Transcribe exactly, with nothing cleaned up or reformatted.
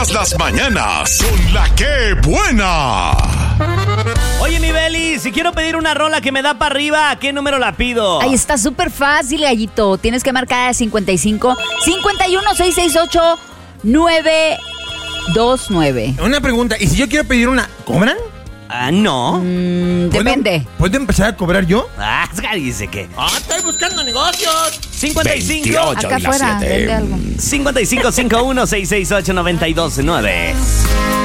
Las mañanas son la que buena. Oye, mi Beli, si quiero pedir una rola que me da para arriba, ¿a qué número la pido? Ahí está súper fácil, gallito. Tienes que marcar al cincuenta y cinco, cincuenta y uno, seiscientos sesenta y ocho, novecientos veintinueve. Una pregunta, ¿y si yo quiero pedir una, cobran? Ah, no. Mm, depende. ¿Puedo empezar a cobrar yo? Ah, dice que. ¡Ah, estoy buscando negocios! cincuenta y cinco. veintiocho Acá y las afuera, siete. vende algo. cincuenta y cinco, cincuenta y uno, seiscientos sesenta y ocho, noventa y dos nueve.